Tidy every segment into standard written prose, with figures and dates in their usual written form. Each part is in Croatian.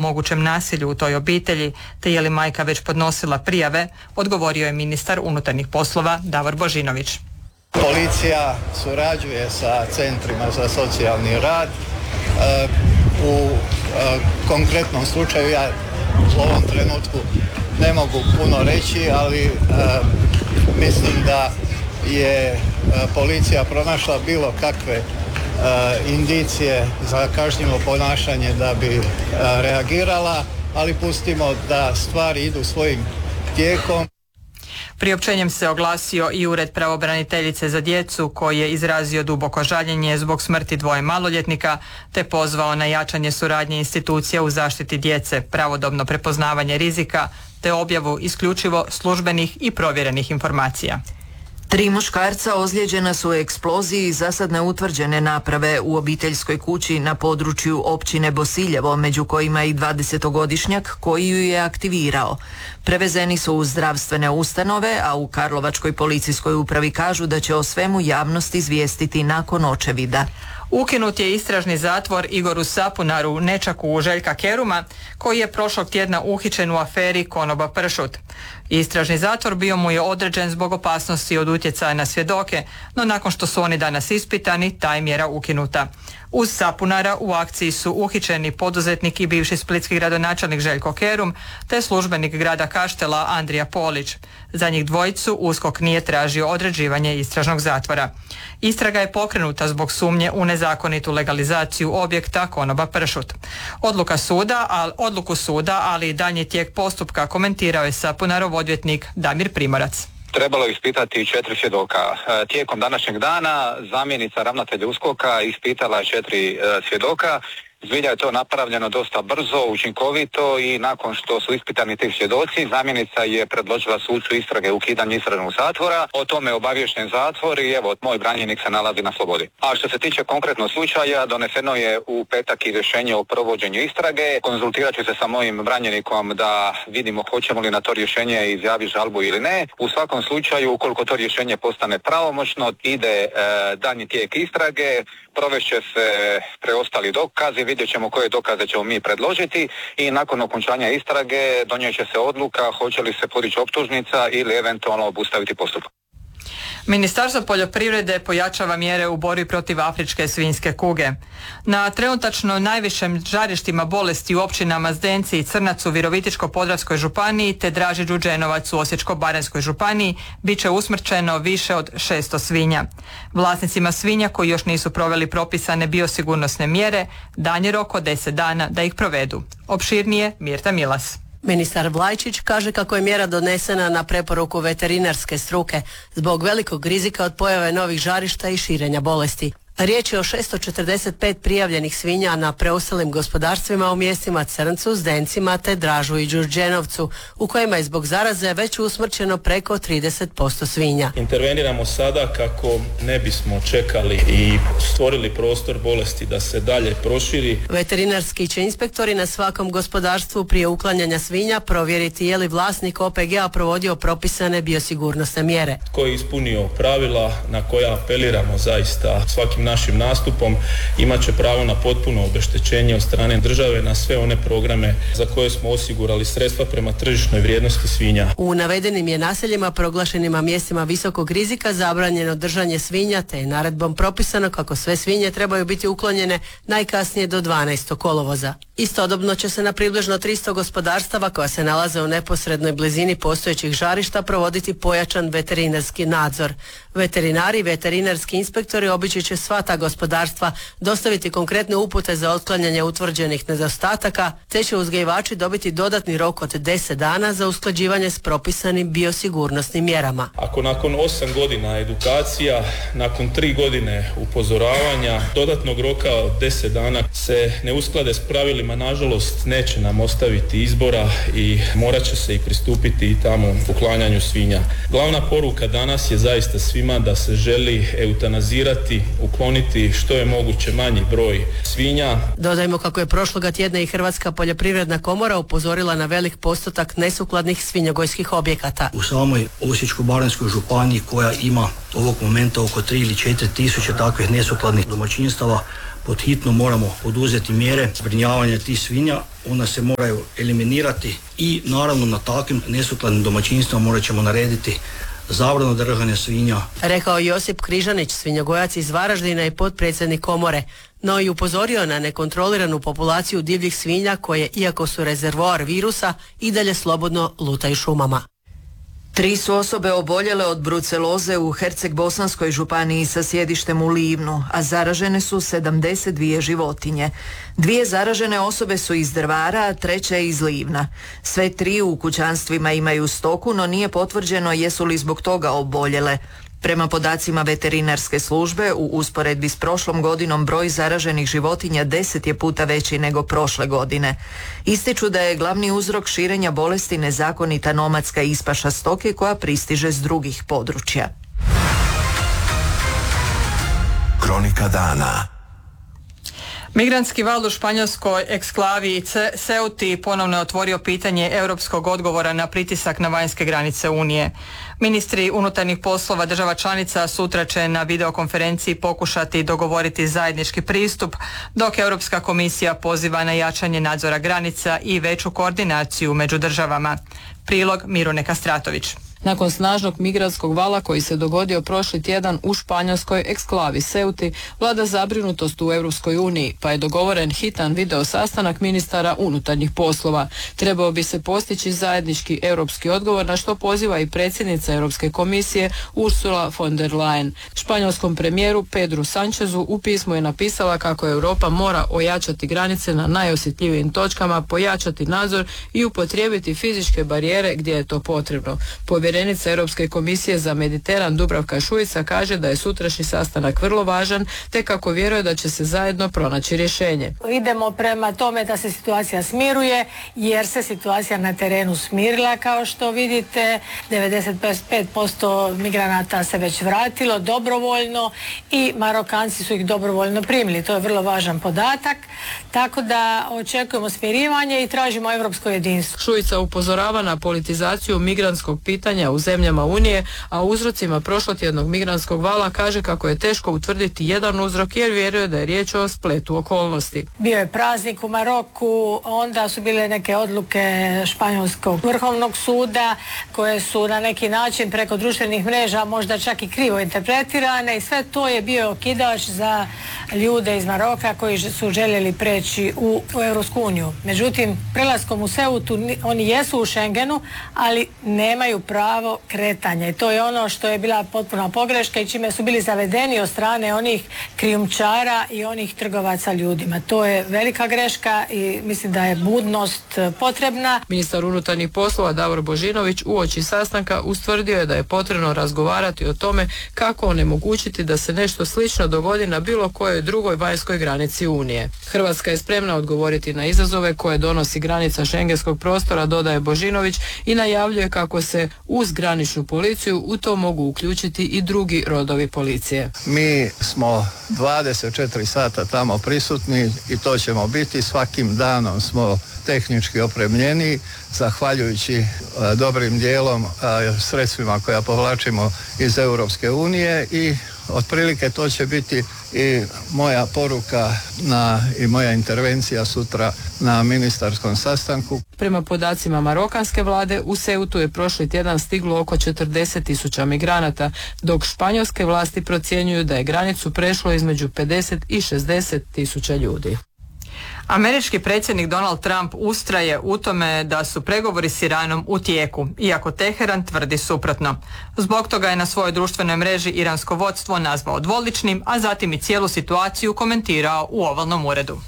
mogućem nasilju u toj obitelji, te je li majka već podnosila prijave, odgovorio je ministar unutarnjih poslova Davor Božinović. Policija surađuje sa centrima za socijalni rad. U konkretnom slučaju ja u ovom trenutku ne mogu puno reći, ali mislim da je policija pronašla bilo kakve indicije za kažnjivo ponašanje da bi reagirala, ali pustimo da stvari idu svojim tijekom. Priopćenjem se oglasio i Ured pravobraniteljice za djecu koji je izrazio duboko žaljenje zbog smrti dvoje maloljetnika te pozvao na jačanje suradnje institucija u zaštiti djece, pravodobno prepoznavanje rizika te objavu isključivo službenih i provjerenih informacija. 3 muškarca ozlijeđena su u eksploziji zasad neutvrđene naprave u obiteljskoj kući na području općine Bosiljevo, među kojima i 20-godišnjak koji ju je aktivirao. Prevezeni su u zdravstvene ustanove, a u Karlovačkoj policijskoj upravi kažu da će o svemu javnost izvijestiti nakon očevida. Ukinut je istražni zatvor Igoru Sapunaru, nečaku Željka Keruma, koji je prošlog tjedna uhićen u aferi Konoba pršut. Istražni zatvor bio mu je određen zbog opasnosti od utjecaja na svjedoke, no nakon što su oni danas ispitani, ta je mjera ukinuta. Uz Sapunara u akciji su uhićeni poduzetnik i bivši splitski gradonačelnik Željko Kerum, te službenik grada Kaštela Andrija Polić. Za njih dvojicu USKOK nije tražio određivanje istražnog zatvora. Istraga je pokrenuta zbog sumnje u nezakonitu legalizaciju objekta Konoba pršut. Odluku suda, ali i daljnji tijek postupka komentirao je Sapunarov odvjetnik Damir Primorac. Trebalo je ispitati 4 svjedoka. Tijekom današnjeg dana zamjenica ravnatelja USKOK-a ispitala je 4 svjedoka. Zbilja je to napravljeno dosta brzo, učinkovito i nakon što su ispitani ti svjedoci, zamjenica je predložila sucu istrage ukidanje istražnog zatvora. O tome je obaviješten zatvor i evo, moj branjenik se nalazi na slobodi. A što se tiče konkretnog slučaja, doneseno je u petak i rješenje o provođenju istrage. Konzultirat ću se sa mojim branjenikom da vidimo hoćemo li na to rješenje izjaviti žalbu ili ne. U svakom slučaju, ukoliko to rješenje postane pravomoćno, ide daljnji tijek istrage, provešće se preostali dokazi, vidjet ćemo koje dokaze ćemo mi predložiti i nakon okončanja istrage donijet će se odluka hoće li se podići optužnica ili eventualno obustaviti postupak. Ministarstvo poljoprivrede pojačava mjere u borbi protiv afričke svinjske kuge. Na trenutačno najvišim žarištima bolesti u općinama Zdenci i Crnac u Virovitičko-podravskoj županiji te Draži Đurđenovac u Osječko-baranjskoj županiji bit će usmrćeno više od 600 svinja. Vlasnicima svinja koji još nisu proveli propisane biosigurnosne mjere dan je rok od 10 dana da ih provedu. Opširnije Mirta Milas. Ministar Vlajčić kaže kako je mjera donesena na preporuku veterinarske struke zbog velikog rizika od pojave novih žarišta i širenja bolesti. Riječ je o 645 prijavljenih svinja na preostalim gospodarstvima u mjestima Crncu, Zdencima te Dražu i Đurđenovcu, u kojima je zbog zaraze već usmrćeno preko 30% svinja. Interveniramo sada kako ne bismo čekali i stvorili prostor bolesti da se dalje proširi. Veterinarski će inspektori na svakom gospodarstvu prije uklanjanja svinja provjeriti je li vlasnik OPG-a provodio propisane biosigurnosne mjere. Tko je ispunio pravila na koja apeliramo zaista svakim našim nastupom imat će pravo na potpuno obeštećenje od strane države na sve one programe za koje smo osigurali sredstva prema tržišnoj vrijednosti svinja. U navedenim je naseljima proglašenima mjestima visokog rizika zabranjeno držanje svinja te je naredbom propisano kako sve svinje trebaju biti uklonjene najkasnije do 12. kolovoza. Istodobno će se na približno 300 gospodarstava koja se nalaze u neposrednoj blizini postojećih žarišta provoditi pojačan veterinarski nadzor. Veterinari i veterinarski inspektori obići će sva ta gospodarstva, dostaviti konkretne upute za otklanjanje utvrđenih nedostataka, te će uzgajivači dobiti dodatni rok od 10 dana za usklađivanje s propisanim biosigurnosnim mjerama. Ako nakon 8 godina edukacija, nakon 3 godine upozoravanja, dodatnog roka od 10 dana se ne usklade s pravilima, nažalost neće nam ostaviti izbora i morat će se i pristupiti i tamo uklanjanju svinja. Glavna poruka danas je zaista svima da se želi eutanazirati, ukloniti što je moguće manji broj svinja. Dodajmo kako je prošloga tjedna i Hrvatska poljoprivredna komora upozorila na velik postotak nesukladnih svinjogojskih objekata. U samoj Osječko-baranjskoj županiji koja ima ovog momenta oko 3 ili 4 tisuće takvih nesukladnih domaćinstava, pod hitno moramo poduzeti mjere zbrinjavanja tih svinja, ona se moraju eliminirati i naravno na takvim nesukladnim domaćinstvima morat ćemo narediti zabranu držanja svinja. Rekao Josip Križanić, svinjogojac iz Varaždina i potpredsjednik komore, no i upozorio na nekontroliranu populaciju divljih svinja koje, iako su rezervoar virusa, i dalje slobodno lutaju šumama. 3 su osobe oboljele od bruceloze u Herceg-Bosanskoj županiji sa sjedištem u Livnu, a zaražene su 72 životinje. 2 zaražene osobe su iz Drvara, a 3 iz Livna. Sve 3 u kućanstvima imaju stoku, no nije potvrđeno jesu li zbog toga oboljele. Prema podacima veterinarske službe, u usporedbi s prošlom godinom broj zaraženih životinja 10 je puta veći nego prošle godine. Ističu da je glavni uzrok širenja bolesti nezakonita nomadska ispaša stoke koja pristiže s drugih područja. Kronika dana. Migrantski val u španjolskoj eksklavi Ceuti ponovno je otvorio pitanje europskog odgovora na pritisak na vanjske granice Unije. Ministri unutarnjih poslova država članica sutra će na videokonferenciji pokušati dogovoriti zajednički pristup, dok Europska komisija poziva na jačanje nadzora granica i veću koordinaciju među državama. Prilog Mirune Kastratović. Nakon snažnog migrantskog vala koji se dogodio prošli tjedan u španjolskoj eksklavi Ceuti, vlada zabrinutost u Europskoj uniji, pa je dogovoren hitan video sastanak ministara unutarnjih poslova. Trebao bi se postići zajednički europski odgovor, na što poziva i predsjednica Europske komisije Ursula von der Leyen. Španjolskom premijeru Pedru Sanchezu u pismu je napisala kako Europa mora ojačati granice na najosjetljivijim točkama, pojačati nadzor i upotrijebiti fizičke barijere gdje je to potrebno. Povjerenica Europske komisije za Mediteran Dubravka Šuica kaže da je sutrašnji sastanak vrlo važan, te kako vjeruje da će se zajedno pronaći rješenje. Idemo prema tome da se situacija smiruje, jer se situacija na terenu smirila, kao što vidite. 95% migranata se već vratilo dobrovoljno i Marokanci su ih dobrovoljno primili. To je vrlo važan podatak, tako da očekujemo smirivanje i tražimo europsko jedinstvo. Šuica upozorava na politizaciju migrantskog pitanja u zemljama Unije, a uzrocima prošlotjednog migrantskog vala kaže kako je teško utvrditi jedan uzrok jer vjeruje da je riječ o spletu okolnosti. Bio je praznik u Maroku, onda su bile neke odluke Španjolskog vrhovnog suda koje su na neki način preko društvenih mreža možda čak i krivo interpretirane i sve to je bio okidač za ljude iz Maroka koji su željeli preći u Europsku uniju. Međutim, prelaskom u Ceutu oni jesu u Schengenu, ali nemaju pravo kretanja i to je ono što je bila potpuna pogreška i čime su bili zavedeni od strane onih krijumčara i onih trgovaca ljudima. To je velika greška i mislim da je budnost potrebna. Ministar unutarnjih poslova Davor Božinović uoči sastanka ustvrdio je da je potrebno razgovarati o tome kako onemogućiti da se nešto slično dogodi na bilo kojoj drugoj vanjskoj granici Unije. Hrvatska je spremna odgovoriti na izazove koje donosi granica šengenskog prostora, dodaje Božinović i najavljuje kako se uz graničnu policiju u to mogu uključiti i drugi rodovi policije. Mi smo 24 sata tamo prisutni i to ćemo biti. Svakim danom smo tehnički opremljeni, zahvaljujući dobrim dijelom sredstvima koja povlačimo iz Europske unije i otprilike to će biti i moja poruka i moja intervencija sutra na ministarskom sastanku. Prema podacima marokanske vlade, u Ceutu je prošli tjedan stiglo oko 40.000 migranata, dok španjolske vlasti procjenjuju da je granicu prešlo između 50 i 60.000 ljudi. Američki predsjednik Donald Trump ustraje u tome da su pregovori s Iranom u tijeku, iako Teheran tvrdi suprotno. Zbog toga je na svojoj društvenoj mreži iransko vodstvo nazvao dvoličnim, a zatim i cijelu situaciju komentirao u ovalnom uredu.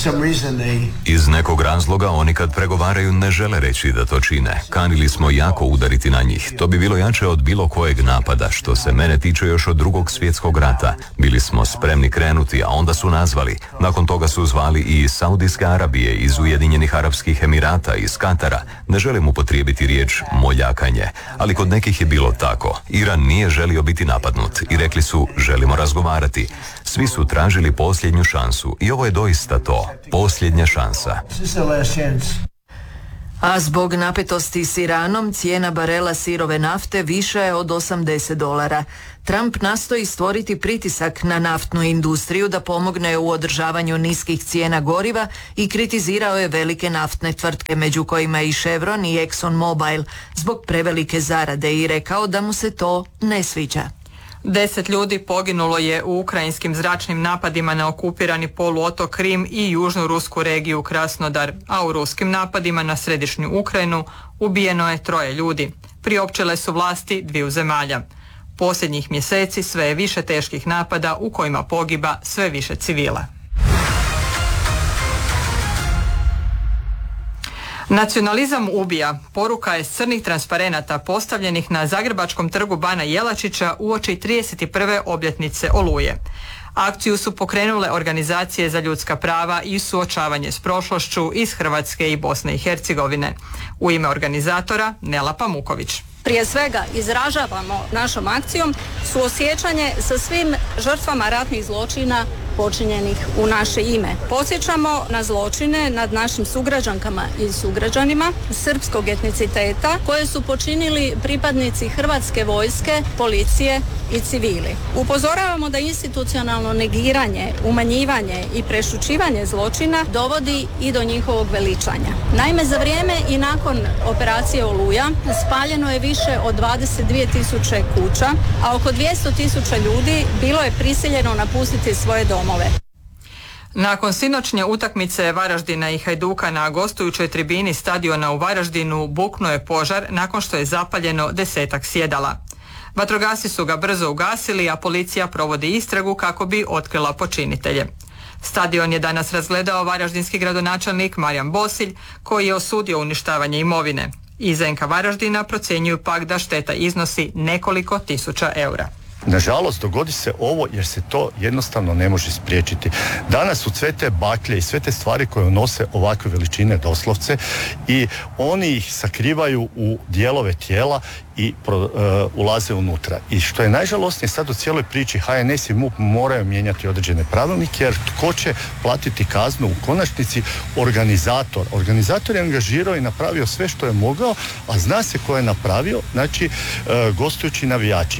Iz nekog razloga oni kad pregovaraju ne žele reći da to čine. Kanili smo jako udariti na njih. To bi bilo jače od bilo kojeg napada, što se mene tiče još od Drugog svjetskog rata. Bili smo spremni krenuti, a onda su nazvali. Nakon toga su zvali i iz Saudijske Arabije, iz Ujedinjenih Arapskih Emirata, iz Katara. Ne želim upotrijebiti riječ moljakanje, ali kod nekih je bilo tako. Iran nije želio biti napadnut i rekli su želimo razgovarati. Svi su tražili posljednju šansu i ovo je doista to, posljednja šansa. A zbog napetosti s Iranom cijena barela sirove nafte viša je od $80. Trump nastoji stvoriti pritisak na naftnu industriju da pomogne u održavanju niskih cijena goriva i kritizirao je velike naftne tvrtke, među kojima i Chevron i Exxon Mobil, zbog prevelike zarade i rekao da mu se to ne sviđa. 10 ljudi poginulo je u ukrajinskim zračnim napadima na okupirani poluotok Krim i južnu rusku regiju Krasnodar, a u ruskim napadima na središnju Ukrajinu ubijeno je 3 ljudi. Priopćile su vlasti 2 zemalja. Posljednjih mjeseci sve je više teških napada u kojima pogiba sve više civila. Nacionalizam ubija, poruka je s crnih transparenata postavljenih na Zagrebačkom trgu Bana Jelačića uoči 31. obljetnice Oluje. Akciju su pokrenule organizacije za ljudska prava i suočavanje s prošlošću iz Hrvatske i Bosne i Hercegovine. U ime organizatora Nela Pamuković. Prije svega izražavamo našom akcijom suosjećanje sa svim žrtvama ratnih zločina počinjenih u naše ime. Podsjećamo na zločine nad našim sugrađankama i sugrađanima srpskog etniciteta koje su počinili pripadnici Hrvatske vojske, policije i civili. Upozoravamo da institucionalno negiranje, umanjivanje i prešućivanje zločina dovodi i do njihovog veličanja. Naime, za vrijeme i nakon operacije Oluja spaljeno je više od 22.000 kuća, a oko 200.000 ljudi bilo je prisiljeno napustiti svoje domove. Nakon sinoćnje utakmice Varaždina i Hajduka na gostujućoj tribini stadiona u Varaždinu buknuo je požar nakon što je zapaljeno 10-ak sjedala. Vatrogasci su ga brzo ugasili, a policija provodi istragu kako bi otkrila počinitelje. Stadion je danas razgledao varaždinski gradonačelnik Marijan Bosilj, koji je osudio uništavanje imovine. Iz NK Varaždina procjenjuju pak da šteta iznosi nekoliko tisuća eura. Nažalost, dogodi se ovo jer se to jednostavno ne može spriječiti. Danas su sve te baklje i sve te stvari koje nose ovakve veličine doslovce i oni ih sakrivaju u dijelove tijela i ulaze unutra. I što je najžalosnije sad u cijeloj priči, HNS i MUP moraju mijenjati određene pravilnike, jer tko će platiti kaznu u konačnici? Organizator. Organizator je angažirao i napravio sve što je mogao, a zna se ko je napravio, znači gostujući navijači.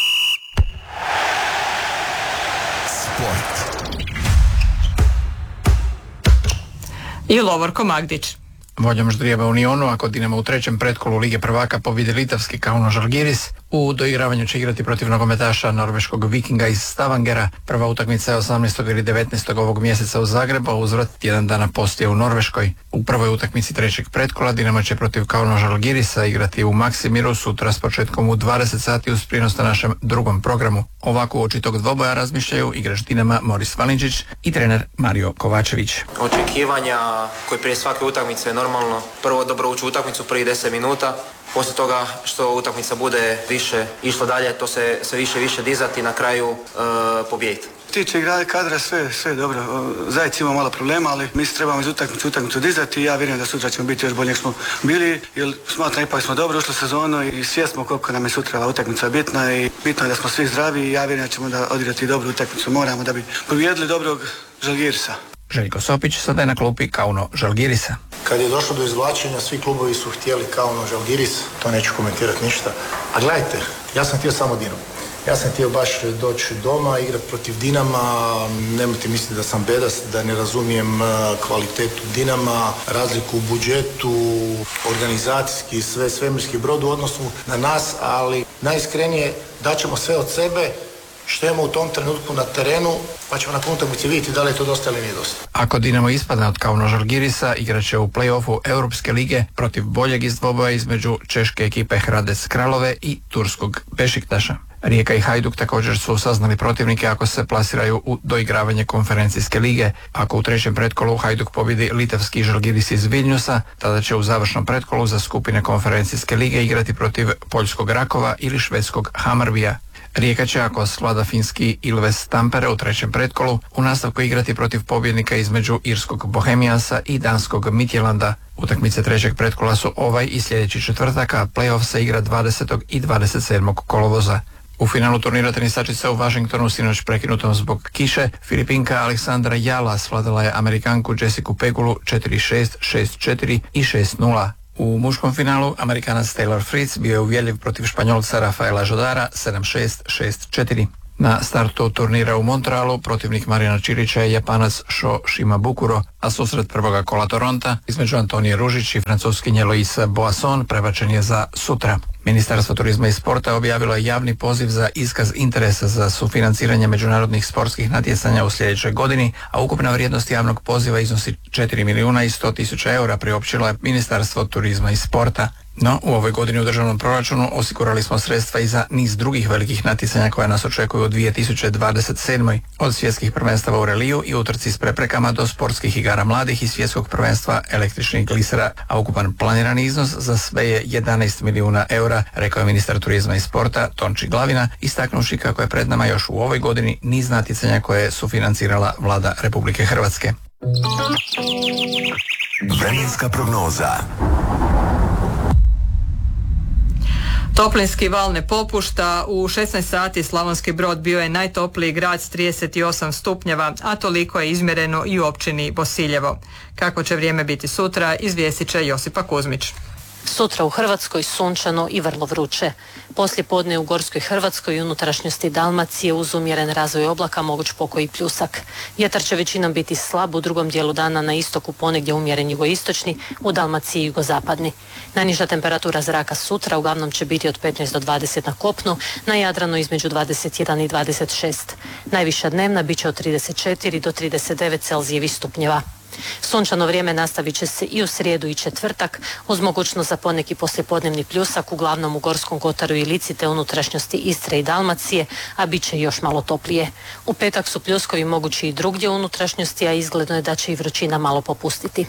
I Lovorko Magdić. Voljom Ždrijeva Unionu, ako Dinamo u 3. pretkolu Lige prvaka pobjedi litavski Kauno Žalgiris, u doigravanju će igrati protiv nogometaša norveškog Vikinga iz Stavangera. Prva utakmica je 18. ili 19. ovog mjeseca u Zagrebu, a uzvrat tjedan dana poslije u Norveškoj. U prvoj utakmici 3. pretkola Dinamo će protiv Kauno Žalgirisa igrati u Maksimiru sutra s početkom u 20 sati uz prijenos na našem drugom programu. Ovako uoči tog dvoboja razmišljaju igrač Dinama Moris Valinčić i trener Mario Kovačević. Očekivanja koje prije svake utakmice je normalno prvo dobro ući u utakmicu prvih 10 minuta. Poslije toga što utakmica bude više išlo dalje, to se sve više dizati i na kraju pobijediti. Tiče igrali kadra, sve dobro. Zajec ima malo problema, ali mi se trebamo iz utakmicu dizati i ja vjerujem da sutra ćemo biti još bolje nego smo bili, jer smatram ipak smo dobro ušli sezonu i svjesno koliko nam je sutra utakmica bitna i bitno je da smo svi zdravi i ja vjerujem da ćemo da odigrati dobru utakmicu. Moramo da bi pobijedili dobrog Žalgirisa. Željko Sopić sada je na klupi Kauno Žalgirisa. Kad je došlo do izvlačenja, svi klubovi su htjeli Kauno Žalgiris, to neću komentirati ništa. A gledajte, ja sam htio samo Dinamo. Ja sam htio baš doći doma, igrati protiv Dinama, nemojte misliti da sam bedas, da ne razumijem kvalitetu Dinama, razliku u budžetu, organizacijski, svemirski brod u odnosu na nas, ali najiskrenije daćemo sve od sebe, što imamo u tom trenutku na terenu, pa ćemo na utakmici vidjeti da li je to dosta ili nije dosta. Ako Dinamo ispadne od Kauno Žalgirisa, igraće u play-offu Europske lige protiv boljeg iz dvoboja između češke ekipe Hradec Kralove i turskog Bešiktaša. Rijeka i Hajduk također su saznali protivnike ako se plasiraju u doigravanje konferencijske lige. Ako u 3. pretkolu Hajduk pobjedi litavski Žalgiris iz Vilniusa, tada će u završnom pretkolu za skupine konferencijske lige igrati protiv poljskog Rakova ili švedskog Hamarbija. Rijeka će, ako svlada finski Ilves Tampere u 3. pretkolu, u nastavku igrati protiv pobjednika između irskog Bohemiansa i danskog Midtjylanda. Utakmice 3. pretkola su ovaj i sljedeći četvrtak, a play-off se igra 20. i 27. kolovoza. U finalu turnira tenisačica u Washingtonu sinoć prekinutom zbog kiše, Filipinka Aleksandra Jala svladala je Amerikanku Jessicu Pegulu 4-6, 6-4 i 6-0. U muškom finalu Amerikanac Taylor Fritz bio je uvjerljiv protiv Španjolca Rafaela Žodara 7-6, 6-4. Na startu turnira u Montrealu protivnik Marina Čilića je Japanac Sho Shimabukuro, a susret prvoga kola Toronta između Antonije Ružić i francuskinje Loise Boisson prebačen je za sutra. Ministarstvo turizma i sporta objavilo je javni poziv za iskaz interesa za sufinanciranje međunarodnih sportskih natjecanja u sljedećoj godini, a ukupna vrijednost javnog poziva iznosi 4.100.000 eura, priopćilo je Ministarstvo turizma i sporta. No, u ovoj godini u državnom proračunu osigurali smo sredstva i za niz drugih velikih natjecanja koja nas očekuju u 2027. Od svjetskih prvenstava u reliju i utrci s preprekama do sportskih igara mladih i svjetskog prvenstva električnih glisera, a ukupan planirani iznos za sve je 11 milijuna eura, rekao je ministar turizma i sporta Tonči Glavina, istaknuši kako je pred nama još u ovoj godini niz natjecanja koje je sufinancirala vlada Republike Hrvatske. Vremenska prognoza. Toplinski val ne popušta. U 16 sati Slavonski Brod bio je najtopliji grad s 38 stupnjeva, a toliko je izmjereno i u općini Bosiljevo. Kako će vrijeme biti sutra, izvijestit će Josipa Kuzmić. Sutra u Hrvatskoj sunčano i vrlo vruće. Poslije podne u Gorskoj Hrvatskoj i unutrašnjosti Dalmacije uz umjeren razvoj oblaka moguć pokoji pljusak. Vjetar će većinom biti slab, u drugom dijelu dana na istoku ponegdje umjeren jugoistočni, u Dalmaciji jugozapadni. Najniža temperatura zraka sutra uglavnom će biti od 15 do 20 na kopnu, na Jadranu između 21 i 26. Najviša dnevna bit će od 34 do 39 Celzijevih stupnjeva. Sunčano vrijeme nastavit će se i u srijedu i četvrtak, uz mogućnost za poneki poslijepodnevni pljusak, uglavnom u Gorskom kotaru i Lici te unutrašnjosti Istre i Dalmacije, a bit će još malo toplije. U petak su pljuskovi mogući i drugdje u unutrašnjosti, a izgledno je da će i vrućina malo popustiti.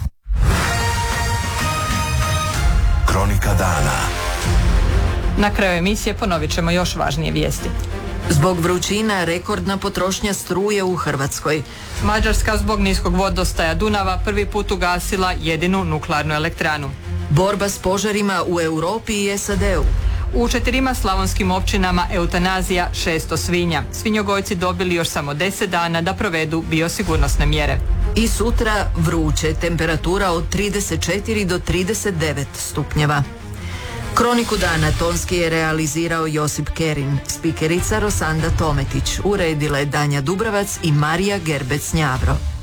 Kronika dana. Na kraju emisije ponovit ćemo još važnije vijesti. Zbog vrućina rekordna potrošnja struje u Hrvatskoj. Mađarska zbog niskog vodostaja Dunava prvi put ugasila jedinu nuklearnu elektranu. Borba s požarima u Europi i SAD-u. U 4 slavonskim općinama eutanazija 600 svinja. Svinjogojci dobili još samo 10 dana da provedu biosigurnosne mjere. I sutra vruće, temperatura od 34 do 39 stupnjeva. Kroniku dana tonski je realizirao Josip Kerin, spikerica Rosanda Tometić, uredile Danja Dubravac i Marija Gerbec-Njavro.